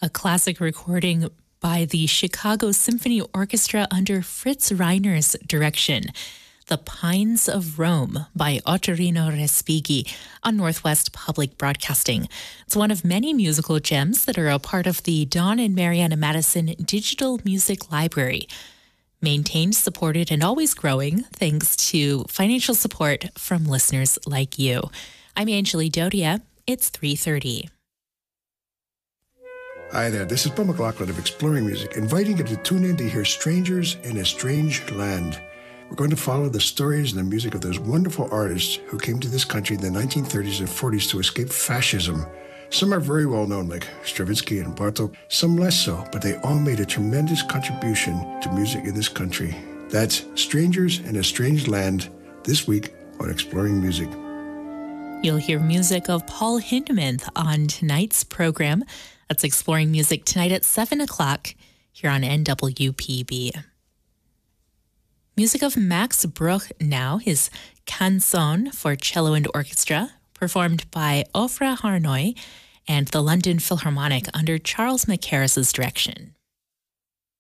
a classic recording by the Chicago Symphony Orchestra under Fritz Reiner's direction. The Pines of Rome by Ottorino Respighi on Northwest Public Broadcasting. It's one of many musical gems that are a part of the Don and Mariana Madison Digital Music Library. Maintained, supported, and always growing thanks to financial support from listeners like you. I'm Angeli Dodia. It's 3:30. Hi there, this is Bill McLaughlin of Exploring Music, inviting you to tune in to hear Strangers in a Strange Land. We're going to follow the stories and the music of those wonderful artists who came to this country in the 1930s and 40s to escape fascism. Some are very well known, like Stravinsky and Bartók, some less so, but they all made a tremendous contribution to music in this country. That's Strangers in a Strange Land, this week on Exploring Music. You'll hear music of Paul Hindemith on tonight's program. That's Exploring Music tonight at 7 o'clock here on NWPB. Music of Max Bruch now, his Canzone for cello and orchestra, performed by Ofra Harnoy and the London Philharmonic under Charles Mackerras' direction.